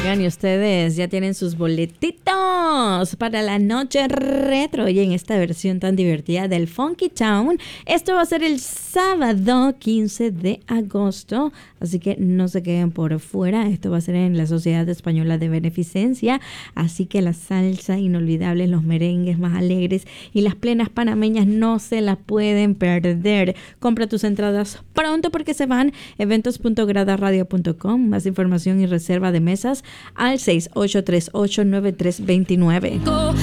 Oigan, y ustedes ya tienen sus boletitos para la noche retro y en esta versión tan divertida del Funky Town. Esto va a ser el sábado 15 de agosto, así que no se queden por fuera. Esto va a ser en la Sociedad Española de Beneficencia, así que la salsa inolvidable, los merengues más alegres y las plenas panameñas no se la pueden perder. Compra tus entradas pronto porque se van. Eventos.gradaradio.com. Más información y reserva de mesas al 6838-9329.